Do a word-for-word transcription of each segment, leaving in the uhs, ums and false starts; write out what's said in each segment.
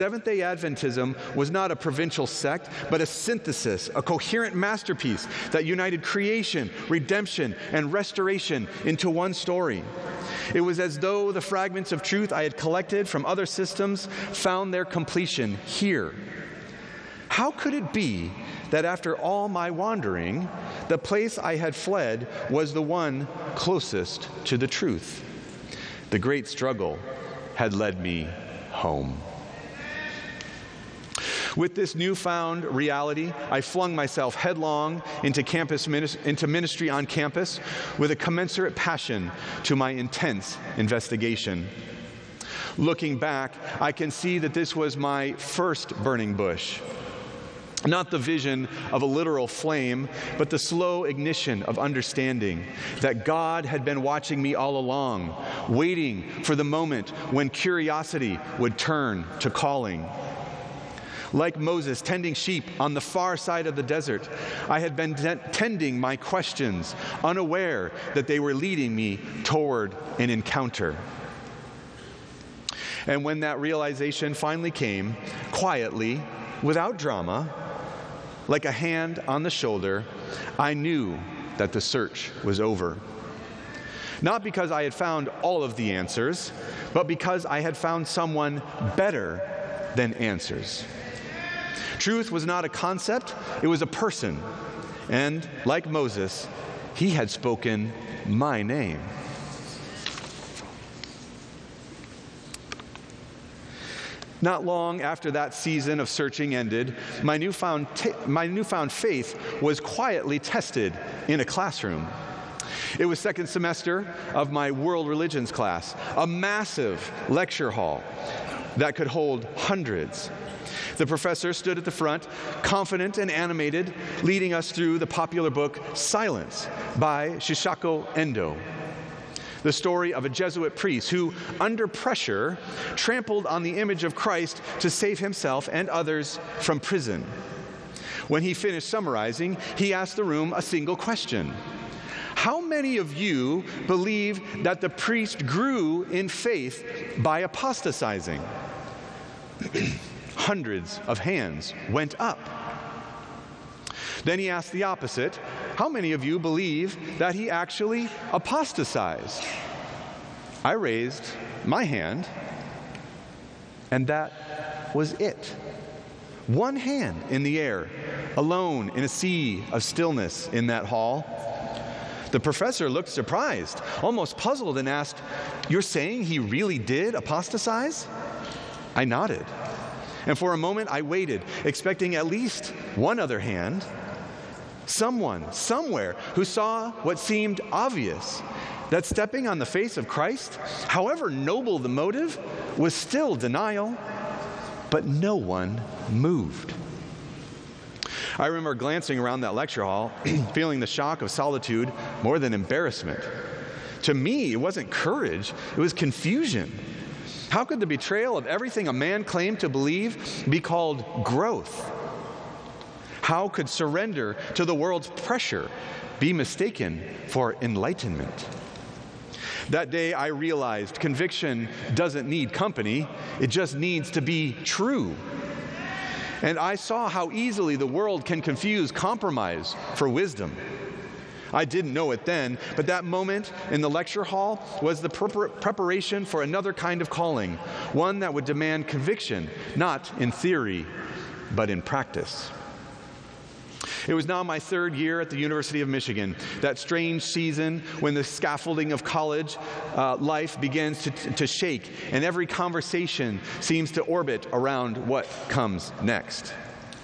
Seventh-day Adventism was not a provincial sect, but a synthesis, a coherent masterpiece that united creation, redemption, and restoration into one story. It was as though the fragments of truth I had collected from other systems found their completion here. How could it be that after all my wandering, the place I had fled was the one closest to the truth? The great struggle had led me home. With this newfound reality, I flung myself headlong into campus into ministry on campus with a commensurate passion to my intense investigation. Looking back, I can see that this was my first burning bush. Not the vision of a literal flame, but the slow ignition of understanding that God had been watching me all along, waiting for the moment when curiosity would turn to calling. Like Moses tending sheep on the far side of the desert, I had been t- tending my questions, unaware that they were leading me toward an encounter. And when that realization finally came, quietly, without drama, like a hand on the shoulder, I knew that the search was over. Not because I had found all of the answers, but because I had found someone better than answers. Truth was not a concept, it was a person. And like Moses, he had spoken my name. Not long after that season of searching ended, my newfound, t- my newfound faith was quietly tested in a classroom. It was second semester of my world religions class, a massive lecture hall that could hold hundreds. The professor stood at the front, confident and animated, leading us through the popular book Silence by Shisako Endo. The story of a Jesuit priest who, under pressure, trampled on the image of Christ to save himself and others from prison. When he finished summarizing, he asked the room a single question. How many of you believe that the priest grew in faith by apostatizing? Hundreds of hands went up. Then he asked the opposite. How many of you believe that he actually apostatized? I raised my hand, and that was it. One hand in the air, alone in a sea of stillness in that hall. The professor looked surprised, almost puzzled, and asked, "You're saying he really did apostatize?" I nodded. And for a moment I waited, expecting at least one other hand. Someone, somewhere, who saw what seemed obvious, that stepping on the face of Christ, however noble the motive, was still denial. But no one moved. I remember glancing around that lecture hall, feeling the shock of solitude more than embarrassment. To me, it wasn't courage, it was confusion. How could the betrayal of everything a man claimed to believe be called growth? How could surrender to the world's pressure be mistaken for enlightenment? That day I realized conviction doesn't need company, it just needs to be true. And I saw how easily the world can confuse compromise for wisdom. I didn't know it then, but that moment in the lecture hall was the prepar- preparation for another kind of calling, one that would demand conviction, not in theory, but in practice. It was now my third year at the University of Michigan, that strange season when the scaffolding of college uh, life begins to, to shake, and every conversation seems to orbit around what comes next.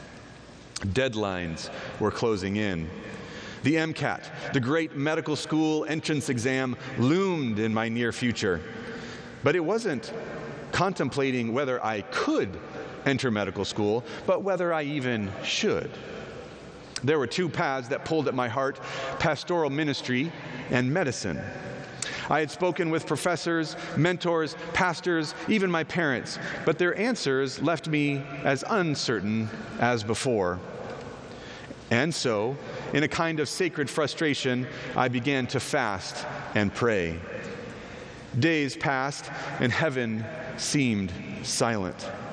Deadlines were closing in. The MCAT, the great medical school entrance exam, loomed in my near future. But it wasn't contemplating whether I could enter medical school, but whether I even should. There were two paths that pulled at my heart: pastoral ministry and medicine. I had spoken with professors, mentors, pastors, even my parents, but their answers left me as uncertain as before. And so, in a kind of sacred frustration, I began to fast and pray. Days passed, and heaven seemed silent.